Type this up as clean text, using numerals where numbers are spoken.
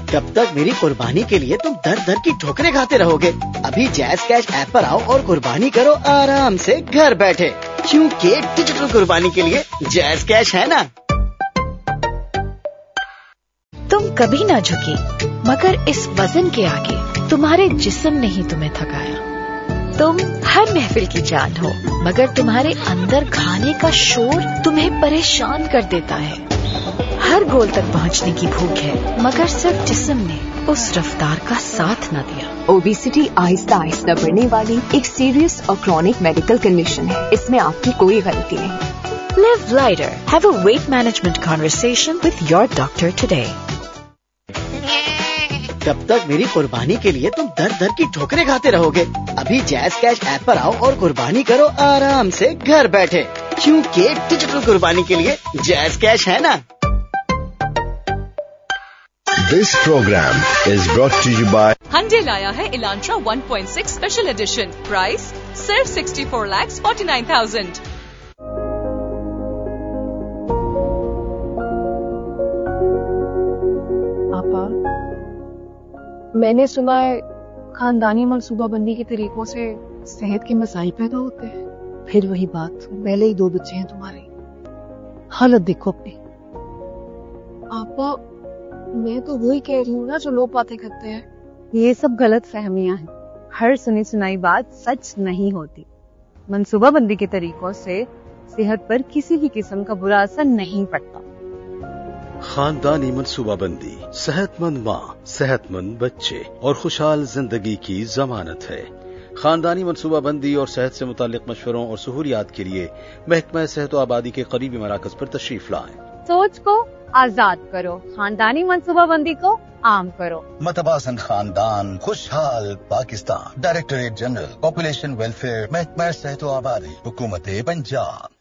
कब तक मेरी कुर्बानी के लिए तुम दर दर की ठोकरें खाते रहोगे? अभी जैज़ कैश ऐप पर आओ और कुर्बानी करो आराम से घर बैठे, क्योंकि डिजिटल कुर्बानी के लिए जैज़ कैश है ना। तुम कभी ना झुकी, मगर इस वजन के आगे तुम्हारे जिस्म ने ही तुम्हें थकाया। तुम हर महफिल की जान हो, मगर तुम्हारे अंदर खाने का शोर तुम्हें परेशान कर देता है। हर गोल तक पहुंचने की भूख है, मगर सिर्फ जिस्म ने उस रफ्तार का साथ न दिया। ओबेसिटी आहिस्ता आहिस्ता बढ़ने वाली एक सीरियस और क्रॉनिक मेडिकल कंडीशन है। इसमें आपकी कोई गलती नहीं। Live lighter. Have a weight management conversation with your doctor today. कब तक मेरी कुर्बानी के लिए तुम दर दर की ठोकरें खाते रहोगे? अभी जैज़ कैश ऐप पर आओ और कुर्बानी करो आराम से घर बैठे, क्योंकि डिजिटल कुर्बानी के लिए जैज़ कैश है ना। This program is brought to you by Hyundai लाया है Elantra 1.6 स्पेशल एडिशन, प्राइस सिर्फ 64,49,000। आपा, मैंने सुना है खानदानी मनसूबाबंदी के तरीकों से सेहत के मसाइल पैदा होते हैं। फिर वही बात, पहले ही 2 बच्चे हैं तुम्हारे, हालत देखो अपनी। आपा, मैं तो वही कह रही हूँ ना जो लोग बातें करते हैं। ये सब गलत फहमियां हैं। हर सुनी सुनाई बात सच नहीं होती। मनसूबाबंदी के तरीकों से सेहत पर किसी भी किस्म का बुरा असर नहीं पड़ता। खानदानी मनसूबाबंदी सेहतमंद माँ, सेहतमंद बच्चे और खुशहाल जिंदगी की जमानत है। खानदानी मनसूबाबंदी और सेहत से मुतालिक मशवरों और सहूलियात के लिए महकमा सेहत और आबादी के करीबी मराकज पर तशरीफ लाएं। सोच को आजाद करो, खानदानी मनसूबाबंदी को आम करो। मतवासन खानदान, खुशहाल Pakistan. Directorate general population welfare, महकमा सेहत और आबादी, हुकूमत पंजाब।